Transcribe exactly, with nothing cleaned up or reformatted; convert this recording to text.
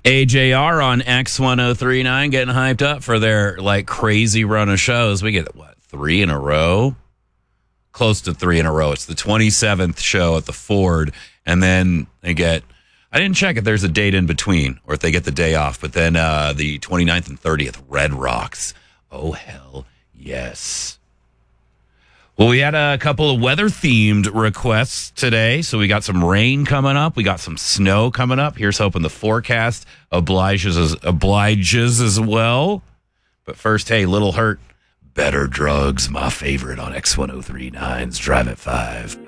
A J R on X ten thirty-nine getting hyped up for their like crazy run of shows. We get, what, three in a row? Close to three in a row. It's the twenty-seventh show at the Ford, and then they get, I didn't check if there's a date in between or if they get the day off, but then uh, the twenty-ninth and thirtieth, Red Rocks. Oh, hell yes. Well, we had a couple of weather-themed requests today, so we got some rain coming up. We got some snow coming up. Here's hoping the forecast obliges as, obliges as well. But first, hey, Little Hurt, Better Drugs, my favorite on X ten thirty-nine's Drive at five.